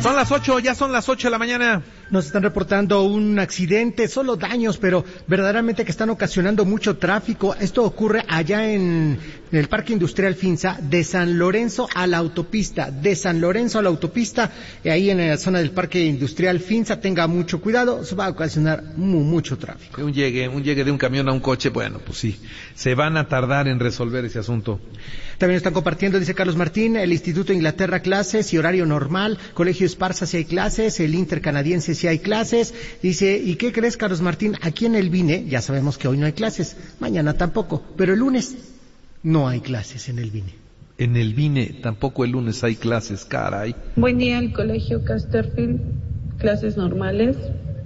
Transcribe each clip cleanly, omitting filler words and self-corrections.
Son las 8, ya son las 8 de la mañana. Nos están reportando un accidente, solo daños, pero verdaderamente que están ocasionando mucho tráfico. Esto ocurre allá en el Parque Industrial Finza, de San Lorenzo a la autopista, ahí en la zona del Parque Industrial Finza. Tenga mucho cuidado, se va a ocasionar mucho tráfico. Un llegue de un camión a un coche, bueno, pues sí, se van a tardar en resolver ese asunto. También están compartiendo, dice Carlos Martín, el Instituto Inglaterra clases y horario normal, Colegio Esparza si hay clases, el Intercanadiense si hay clases. Dice, ¿y qué crees, Carlos Martín? Aquí en el Vine, ya sabemos que hoy no hay clases, mañana tampoco, pero el lunes no hay clases en el Vine. En el Vine tampoco el lunes hay clases, caray. Buen día, el Colegio Casterfield, clases normales.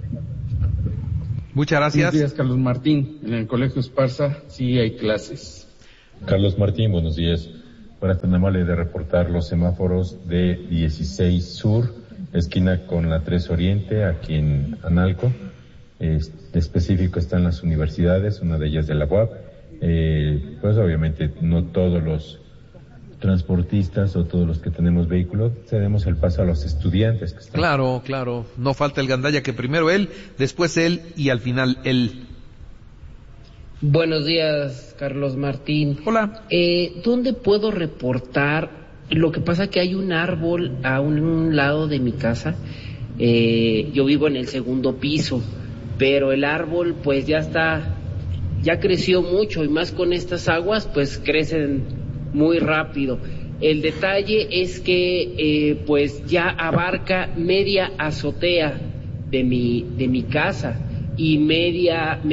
Muchas gracias. Buenos días, Carlos Martín. En el Colegio Esparza sí hay clases. Carlos Martín, buenos días. Bueno, tan amable de reportar los semáforos de 16 Sur, esquina con la 3 Oriente, aquí en Analco. Específico están las universidades, una de ellas de la UAP. Pues obviamente no todos los transportistas o todos los que tenemos vehículos cedemos el paso a los estudiantes que están. Claro, no falta el gandalla que primero él, después él y al final él. Buenos días, Carlos Martín. Hola. ¿Dónde puedo reportar? Lo que pasa que hay un árbol a un lado de mi casa. Yo vivo en el segundo piso, pero el árbol pues ya creció mucho, y más con estas aguas pues crecen muy rápido. El detalle es que pues ya abarca media azotea de mi casa y media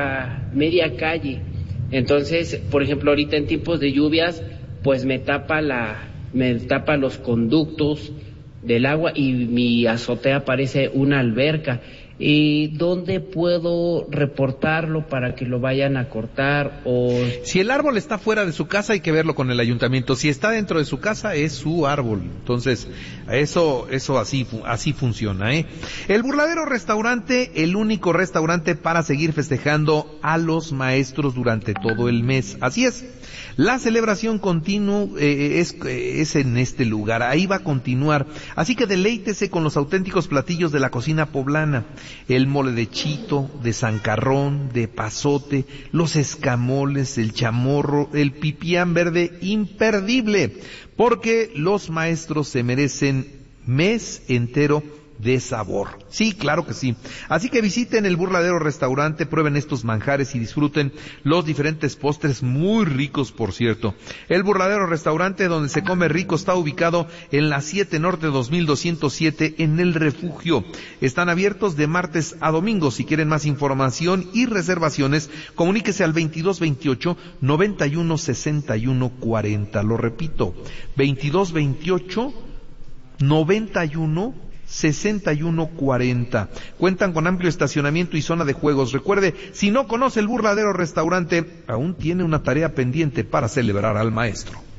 calle. Entonces, por ejemplo, ahorita en tiempos de lluvias, pues me tapa los conductos del agua y mi azotea parece una alberca. ¿Dónde puedo reportarlo para que lo vayan a cortar? O si el árbol está fuera de su casa, hay que verlo con el ayuntamiento. Si está dentro de su casa, es su árbol. Entonces, eso así funciona, ¿eh? El Burladero Restaurante, el único restaurante para seguir festejando a los maestros durante todo el mes. Así es. La celebración continua es en este lugar, ahí va a continuar. Así que deleítese con los auténticos platillos de la cocina poblana. El mole de chito, de zancarrón, de pasote, los escamoles, el chamorro, el pipián verde, imperdible. Porque los maestros se merecen mes entero de sabor. Sí, claro que sí. Así que visiten el Burladero Restaurante, prueben estos manjares y disfruten los diferentes postres muy ricos, por cierto. El Burladero Restaurante, donde se come rico, está ubicado en la 7 Norte 2207 en El Refugio. Están abiertos de martes a domingo. Si quieren más información y reservaciones, comuníquese al 2228 91 61 40. Lo repito, 2228 91 6140. Cuentan con amplio estacionamiento y zona de juegos. Recuerde, si no conoce el Burladero Restaurante, aún tiene una tarea pendiente para celebrar al maestro.